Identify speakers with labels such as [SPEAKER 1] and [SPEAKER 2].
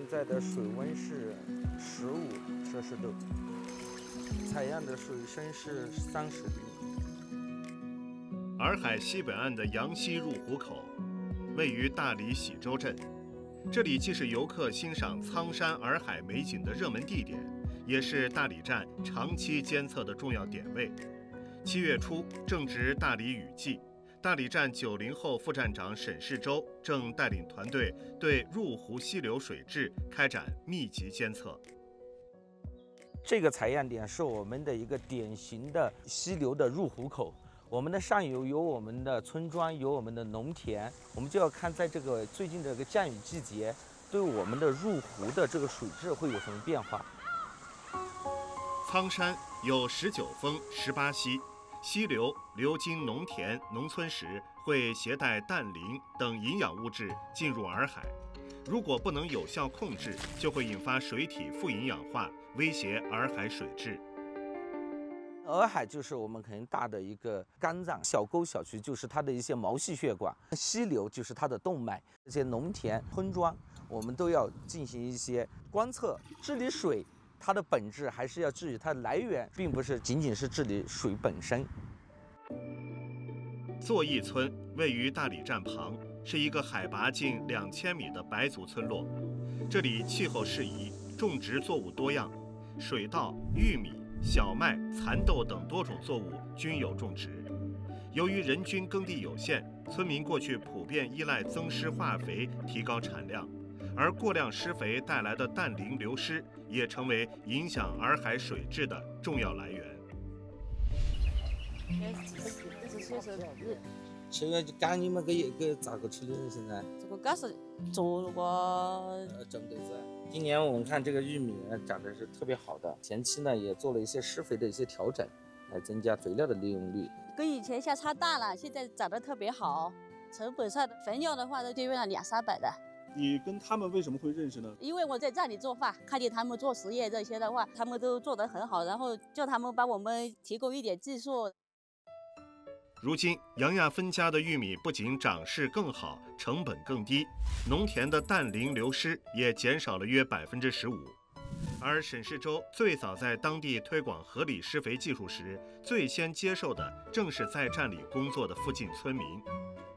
[SPEAKER 1] 现在的水温是15°C，采样的水深是30厘。
[SPEAKER 2] 洱海西北岸的阳溪入湖口，位于大理喜洲镇。这里既是游客欣赏苍山洱海美景的热门地点，也是大理站长期监测的重要点位。7月初正值大理雨季，大理站90后副站长沈世洲正带领团队对入湖溪流水质开展密集监测。
[SPEAKER 1] 这个采样点是我们的一个典型的溪流的入湖口。我们的上游有我们的村庄，有我们的农田，我们就要看在这个最近这个降雨季节，对我们的入湖的这个水质会有什么变化。
[SPEAKER 2] 苍山有19峰18溪，溪流流经农田农村时，会携带氮磷等营养物质进入洱海。如果不能有效控制，就会引发水体富营养化，威胁洱海水质。
[SPEAKER 1] 洱海就是我们很大的一个肝脏，小沟小渠就是它的一些毛细血管，溪流就是它的动脉。这些农田村庄，我们都要进行一些观测。治理水，它的本质还是要治理它的来源，并不是仅仅是治理水本身。
[SPEAKER 2] 作义村位于大理站旁，是一个海拔近2000米的白族村落。这里气候适宜，种植作物多样，水稻、玉米、小麦、蚕豆等多种作物均有种植。由于人均耕地有限，村民过去普遍依赖增施化肥提高产量，而过量施肥带来的氮磷流失也成为影响洱海水质的重要来源。
[SPEAKER 1] 7月干你们给咋个处理呢？现在
[SPEAKER 3] 这个干是做个
[SPEAKER 1] 种豆子。今年我们看这个玉米长得是特别好的，前期呢也做了一些施肥的一些调整，来增加肥料的利用率。
[SPEAKER 3] 跟以前相差大了，现在长得特别好。成本上的肥料的话，都就用了200-300的。
[SPEAKER 4] 你跟他们为什么会认识呢？
[SPEAKER 3] 因为我在这里做饭，看见他们做实验这些的话，他们都做得很好，然后叫他们帮我们提供一点技术。
[SPEAKER 2] 如今，杨亚芬家的玉米不仅长势更好，成本更低，农田的氮磷流失也减少了约15%。而沈世洲最早在当地推广合理施肥技术时，最先接受的正是在站里工作的附近村民。